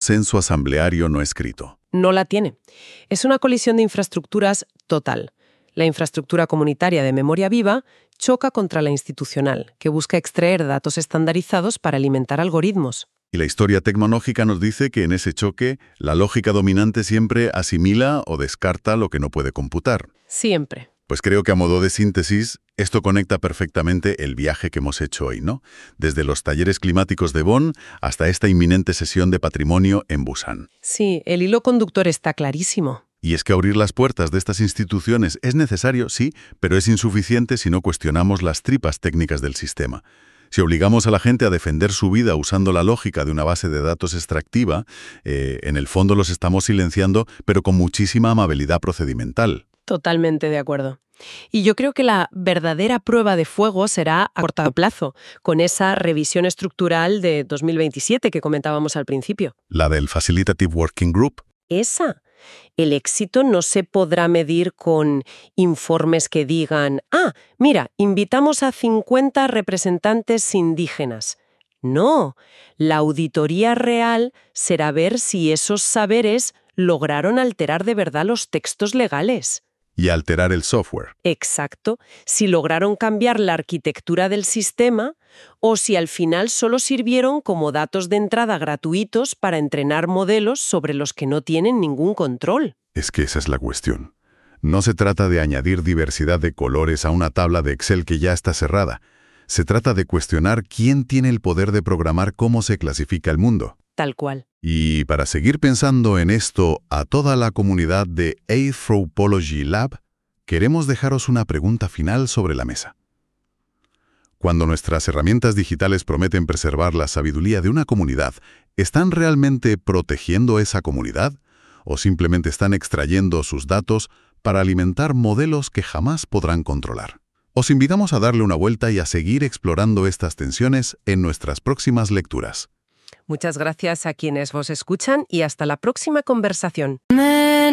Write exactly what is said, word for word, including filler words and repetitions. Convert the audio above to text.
consenso asambleario no escrito. No la tiene. Es una colisión de infraestructuras total. La infraestructura comunitaria de memoria viva choca contra la institucional, que busca extraer datos estandarizados para alimentar algoritmos. Y la historia tecnológica nos dice que en ese choque, la lógica dominante siempre asimila o descarta lo que no puede computar. Siempre. Pues creo que a modo de síntesis, esto conecta perfectamente el viaje que hemos hecho hoy, ¿no? Desde los talleres climáticos de Bonn hasta esta inminente sesión de patrimonio en Busan. Sí, el hilo conductor está clarísimo. Y es que abrir las puertas de estas instituciones es necesario, sí, pero es insuficiente si no cuestionamos las tripas técnicas del sistema. Si obligamos a la gente a defender su vida usando la lógica de una base de datos extractiva, eh, en el fondo los estamos silenciando, pero con muchísima amabilidad procedimental. Totalmente de acuerdo. Y yo creo que la verdadera prueba de fuego será a corto plazo, con esa revisión estructural de dos mil veintisiete que comentábamos al principio. La del Facilitative Working Group. Esa. El éxito no se podrá medir con informes que digan, ah, mira, invitamos a cincuenta representantes indígenas. No, la auditoría real será ver si esos saberes lograron alterar de verdad los textos legales. Y alterar el software. Exacto, si lograron cambiar la arquitectura del sistema o si al final solo sirvieron como datos de entrada gratuitos para entrenar modelos sobre los que no tienen ningún control. Es que esa es la cuestión. No se trata de añadir diversidad de colores a una tabla de Excel que ya está cerrada. Se trata de cuestionar quién tiene el poder de programar cómo se clasifica el mundo. Tal cual. Y para seguir pensando en esto a toda la comunidad de Anthropology Lab, queremos dejaros una pregunta final sobre la mesa. Cuando nuestras herramientas digitales prometen preservar la sabiduría de una comunidad, ¿están realmente protegiendo esa comunidad? ¿O simplemente están extrayendo sus datos para alimentar modelos que jamás podrán controlar? Os invitamos a darle una vuelta y a seguir explorando estas tensiones en nuestras próximas lecturas. Muchas gracias a quienes vos escuchan y hasta la próxima conversación.